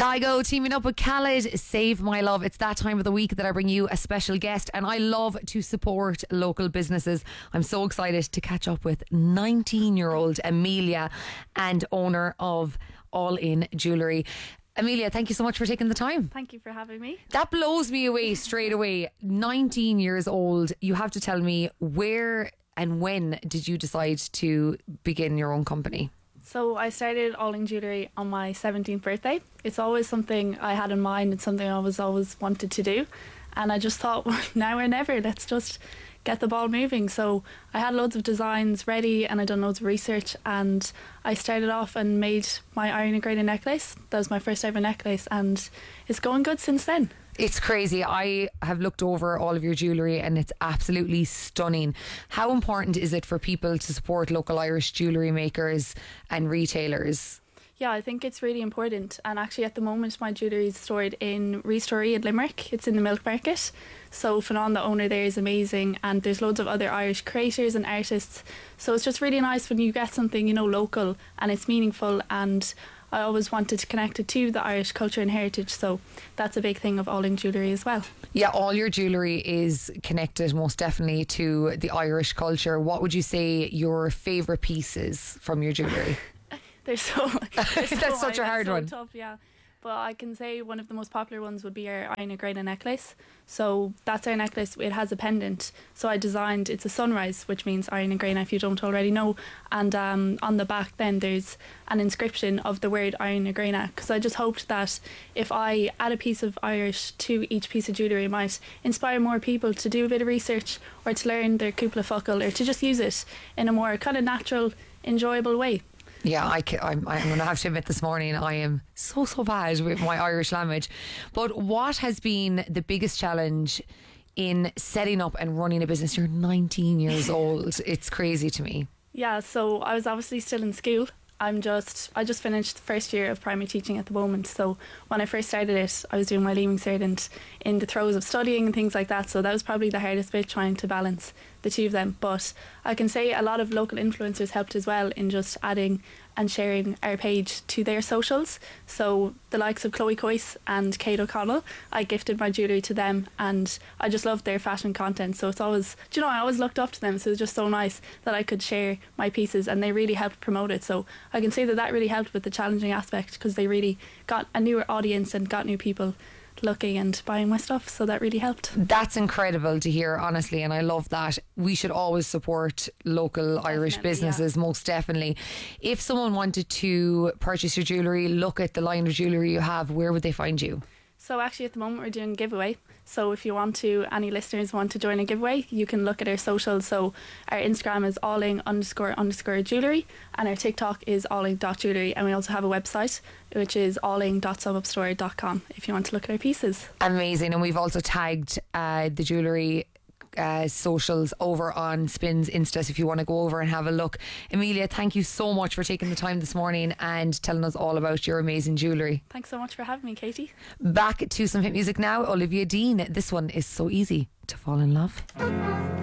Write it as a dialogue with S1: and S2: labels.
S1: Kygo teaming up with Khaled, Save My Love. It's that time of the week that I bring you a special guest, and I love to support local businesses. I'm so excited to catch up with 19-year-old Amelia and owner of All In Jewellery. Amelia, thank you so much for taking the time.
S2: Thank you for having me.
S1: That blows me away straight away. 19 years old. You have to tell me, where and when did you decide to begin your own company?
S2: So I started All In Jewellery on my 17th birthday. It's always something I had in mind. It's something I always wanted to do. And I just thought, now or never, let's just get the ball moving. So I had loads of designs ready and I done loads of research, and I started off and made my iron engraved necklace. That was my first ever necklace, and it's going good since then.
S1: It's crazy. I have looked over all of your jewellery and it's absolutely stunning. How important is it for people to support local Irish jewellery makers and retailers?
S2: Yeah, I think it's really important. And actually at the moment my jewellery is stored in Restory in Limerick. It's in the Milk Market. So Fanon, the owner there, is amazing, and there's loads of other Irish creators and artists. So it's just really nice when you get something, you know, local and it's meaningful, and I always wanted to connect it to the Irish culture and heritage, so that's a big thing of All In Jewellery as well.
S1: Yeah, all your jewellery is connected most definitely to the Irish culture. What would you say your favourite piece is from your jewellery?
S2: That's
S1: such a hard one.
S2: Tough, yeah. But I can say one of the most popular ones would be our iron engraved necklace. So that's our necklace. It has a pendant. So I designed, it's a sunrise, which means iron engraved, if you don't already know. And on the back then there's an inscription of the word iron engraved, because I just hoped that if I add a piece of Irish to each piece of jewellery, it might inspire more people to do a bit of research or to learn their cúpla focal, or to just use it in a more kind of natural, enjoyable way.
S1: Yeah, I'm going to have to admit this morning I am so bad with my Irish language. But what has been the biggest challenge in setting up and running a business? You're 19 years old. It's crazy to me.
S2: Yeah, so I was obviously still in school. I just finished the first year of primary teaching at the moment. So when I first started it, I was doing my Leaving Cert and in the throes of studying and things like that. So that was probably the hardest bit, trying to balance the two of them. But I can say a lot of local influencers helped as well in just adding and sharing our page to their socials. So the likes of Chloe Coyce and Kate O'Connell, I gifted my jewellery to them, and I just loved their fashion content. So it's always, I always looked up to them. So it was just so nice that I could share my pieces, and they really helped promote it. So I can say that really helped with the challenging aspect, because they really got a newer audience and got new people looking and buying my stuff, so that really helped.
S1: That's incredible to hear, honestly, and I love that. We should always support local Irish businesses, most definitely. If someone wanted to purchase your jewellery, look at the line of jewellery you have, where would they find you?
S2: So actually at the moment we're doing a giveaway. So if you want to, any listeners want to join a giveaway, you can look at our socials. So our Instagram is alling__jewellery, and our TikTok is alling.jewellery, and we also have a website which is alling.subupstore.com if you want to look at our pieces.
S1: Amazing. And we've also tagged the jewellery socials over on Spin's Insta, so if you want to go over and have a look. Amelia, thank you so much for taking the time this morning and telling us all about your amazing jewellery.
S2: Thanks so much for having me, Katie.
S1: Back to some hit music now. Olivia Dean. This one is So Easy to Fall in Love.